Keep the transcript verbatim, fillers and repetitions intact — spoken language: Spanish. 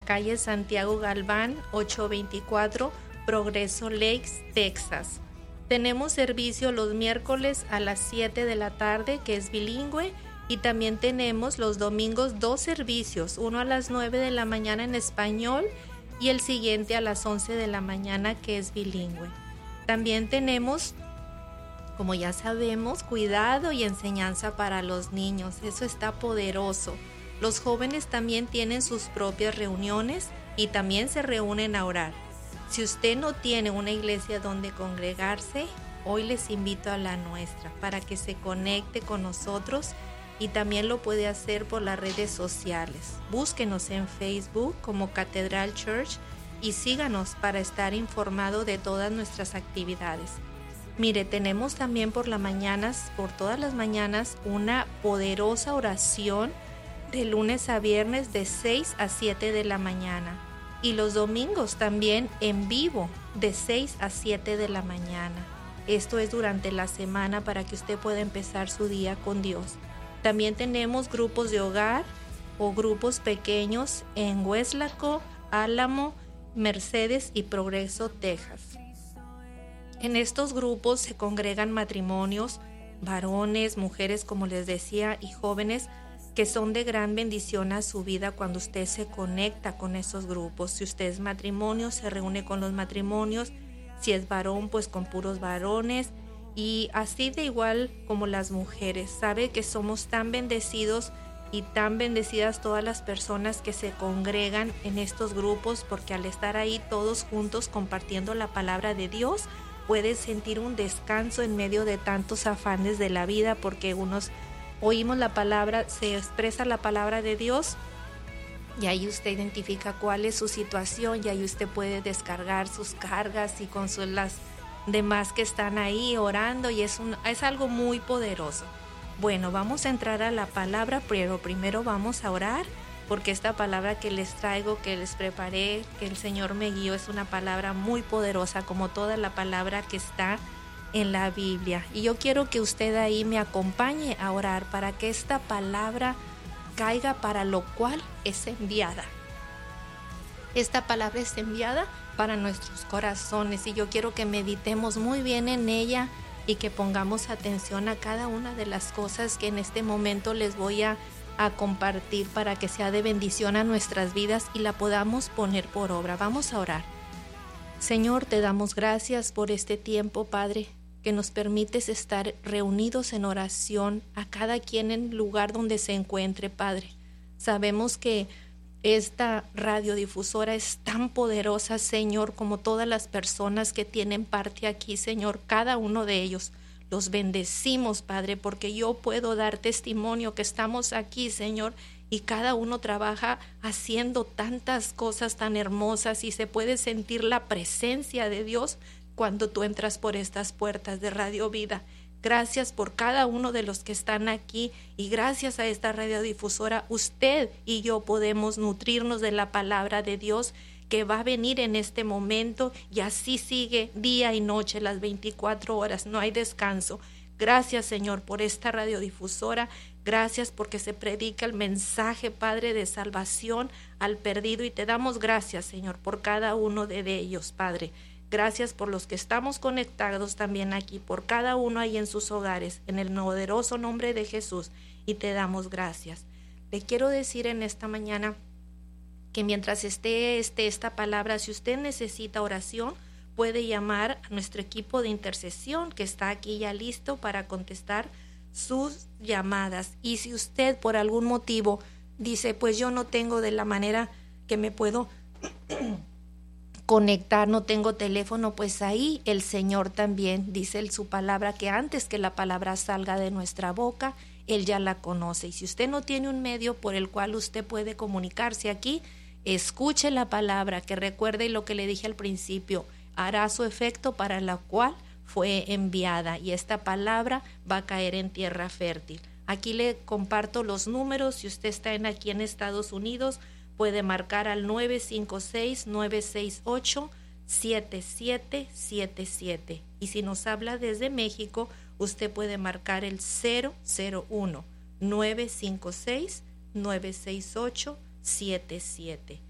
calle Santiago Galván, ochocientos veinticuatro, Progreso Lakes, Texas. Tenemos servicio los miércoles a las siete de la tarde, que es bilingüe, y también tenemos los domingos dos servicios, uno a las nueve de la mañana en español y el siguiente a las once de la mañana, que es bilingüe. También tenemos, como ya sabemos, cuidado y enseñanza para los niños. Eso está poderoso. Los jóvenes también tienen sus propias reuniones y también se reúnen a orar. Si usted no tiene una iglesia donde congregarse, hoy les invito a la nuestra para que se conecte con nosotros, y también lo puede hacer por las redes sociales. Búsquenos en Facebook como Catedral Church y síganos para estar informado de todas nuestras actividades. Mire, tenemos también por las mañanas, por todas las mañanas, una poderosa oración de lunes a viernes de seis a siete de la mañana. Y los domingos también en vivo de seis a siete de la mañana. Esto es durante la semana para que usted pueda empezar su día con Dios. También tenemos grupos de hogar o grupos pequeños en Weslaco, Álamo, Mercedes y Progreso, Texas. En estos grupos se congregan matrimonios, varones, mujeres, como les decía, y jóvenes, que son de gran bendición a su vida cuando usted se conecta con esos grupos. Si usted es matrimonio, se reúne con los matrimonios. Si es varón, pues con puros varones. Y así de igual como las mujeres. Sabe que somos tan bendecidos y tan bendecidas todas las personas que se congregan en estos grupos, porque al estar ahí todos juntos compartiendo la palabra de Dios, puedes sentir un descanso en medio de tantos afanes de la vida, porque unos oímos la palabra, se expresa la palabra de Dios y ahí usted identifica cuál es su situación y ahí usted puede descargar sus cargas y con sus, las demás que están ahí orando, y es, un, es algo muy poderoso. Bueno, vamos a entrar a la palabra, pero primero vamos a orar, porque esta palabra que les traigo, que les preparé, que el Señor me guió, es una palabra muy poderosa, como toda la palabra que está en la Biblia. Y yo quiero que usted ahí me acompañe a orar para que esta palabra caiga para lo cual es enviada. Esta palabra es enviada para nuestros corazones y yo quiero que meditemos muy bien en ella y que pongamos atención a cada una de las cosas que en este momento les voy a, a compartir para que sea de bendición a nuestras vidas y la podamos poner por obra. Vamos a orar. Señor, te damos gracias por este tiempo, Padre, que nos permites estar reunidos en oración, a cada quien en el lugar donde se encuentre, Padre. Sabemos que esta radiodifusora es tan poderosa, Señor, como todas las personas que tienen parte aquí, Señor, cada uno de ellos. Los bendecimos, Padre, porque yo puedo dar testimonio que estamos aquí, Señor, y cada uno trabaja haciendo tantas cosas tan hermosas y se puede sentir la presencia de Dios cuando tú entras por estas puertas de Radio Vida. Gracias por cada uno de los que están aquí y gracias a esta radiodifusora usted y yo podemos nutrirnos de la palabra de Dios que va a venir en este momento, y así sigue día y noche, las veinticuatro horas, no hay descanso. Gracias, Señor, por esta radiodifusora. Gracias porque se predica el mensaje, Padre, de salvación al perdido, y te damos gracias, Señor, por cada uno de ellos, Padre. Gracias por los que estamos conectados también aquí, por cada uno ahí en sus hogares, en el poderoso nombre de Jesús, y te damos gracias. Le quiero decir en esta mañana que mientras esté, esté esta palabra, si usted necesita oración, puede llamar a nuestro equipo de intercesión que está aquí ya listo para contestar sus llamadas. Y si usted por algún motivo dice, pues yo no tengo de la manera que me puedo conectar, no tengo teléfono, pues ahí el Señor también dice en su palabra que antes que la palabra salga de nuestra boca, Él ya la conoce. Y si usted no tiene un medio por el cual usted puede comunicarse aquí, escuche la palabra, que recuerde lo que le dije al principio, hará su efecto para la cual fue enviada, y esta palabra va a caer en tierra fértil. Aquí le comparto los números. Si usted está en, aquí en Estados Unidos, puede marcar al nueve cinco seis, nueve seis ocho, siete siete siete siete. Y si nos habla desde México, usted puede marcar el cero cero uno, nueve cinco seis, nueve seis ocho, siete siete.